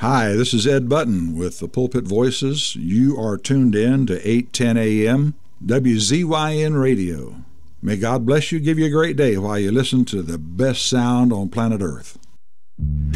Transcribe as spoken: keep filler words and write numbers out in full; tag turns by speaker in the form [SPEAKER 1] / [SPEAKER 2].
[SPEAKER 1] Hi, this is Ed Button with the Pulpit Voices. You are tuned in to eight ten a m W Z Y N Radio. May God bless you, give you a great day while you listen to the best sound on planet Earth.